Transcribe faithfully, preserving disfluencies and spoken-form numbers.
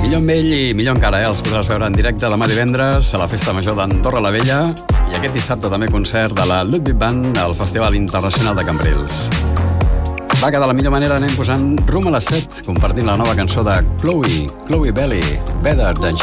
Millor amb ell i millor encara, eh? Els podràs veure en directe demà divendres a la Festa Major d'Andorra la Vella i aquest dissabte també concert de la Ludwig Band al Festival Internacional de Cambrils. Va, que de la millor manera anem posant rumb a les set, compartint la nova cançó de Chloe, Chloe Bailey, Better Than